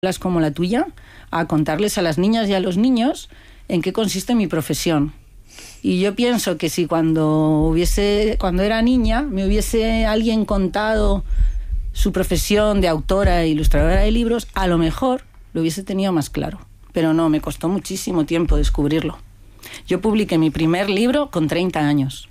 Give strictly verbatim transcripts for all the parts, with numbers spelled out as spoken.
como la tuya, a contarles a las niñas y a los niños en qué consiste mi profesión. Y yo pienso que si cuando hubiese, cuando era niña, me hubiese alguien contado su profesión de autora e ilustradora de libros, a lo mejor lo hubiese tenido más claro. Pero no, me costó muchísimo tiempo descubrirlo. Yo publiqué mi primer libro con treinta años.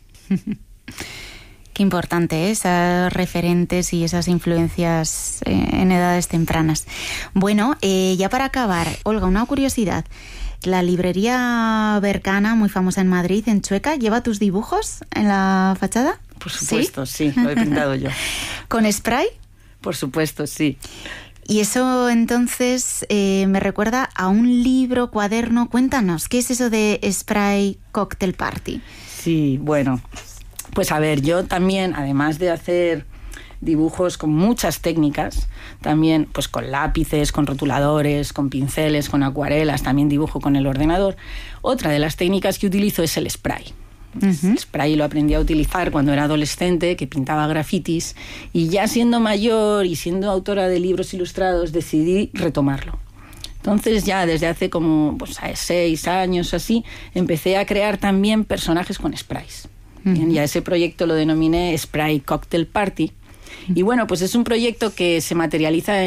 Qué importante, ¿eh? Esas referentes y esas influencias eh, en edades tempranas. Bueno, eh, ya para acabar, Olga, una curiosidad. La librería Berkana, muy famosa en Madrid, en Chueca, ¿lleva tus dibujos en la fachada? Por supuesto, sí, sí, lo he pintado yo. ¿Con spray? Por supuesto, sí. Y eso entonces eh, me recuerda a un libro, cuaderno. Cuéntanos, ¿qué es eso de Spray Cocktail Party? Sí, bueno, pues a ver, yo también, además de hacer dibujos con muchas técnicas, también pues con lápices, con rotuladores, con pinceles, con acuarelas, también dibujo con el ordenador. Otra de las técnicas que utilizo es el spray. Uh-huh. El spray lo aprendí a utilizar cuando era adolescente, que pintaba grafitis, y ya siendo mayor y siendo autora de libros ilustrados decidí retomarlo. Entonces ya desde hace como pues, seis años así, empecé a crear también personajes con sprays. Uh-huh. Bien, y a ese proyecto lo denominé Spray Cocktail Party. Y bueno, pues es un proyecto que se materializa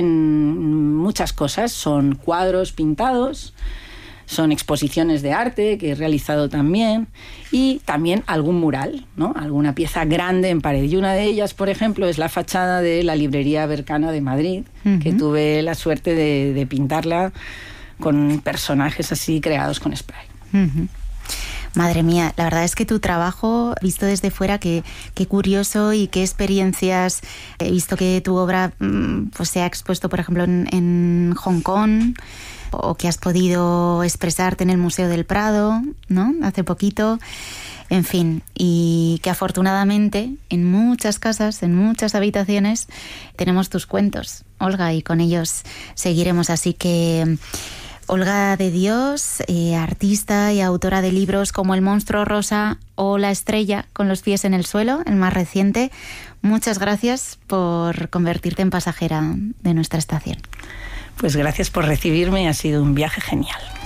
en muchas cosas. Son cuadros pintados, son exposiciones de arte que he realizado también, y también algún mural, ¿no? Alguna pieza grande en pared. Y una de ellas, por ejemplo, es la fachada de la librería Berkana de Madrid, uh-huh. que tuve la suerte de, de pintarla con personajes así creados con spray. Uh-huh. Madre mía, la verdad es que tu trabajo, visto desde fuera, qué, qué curioso y qué experiencias. He visto que tu obra pues, se ha expuesto, por ejemplo, en, en Hong Kong, o que has podido expresarte en el Museo del Prado, ¿no? Hace poquito. En fin, y que afortunadamente en muchas casas, en muchas habitaciones, tenemos tus cuentos, Olga, y con ellos seguiremos. Así que Olga de Dios, eh, artista y autora de libros como El monstruo rosa o La estrella con los pies en el suelo, el más reciente, muchas gracias por convertirte en pasajera de nuestra estación. Pues gracias por recibirme, ha sido un viaje genial.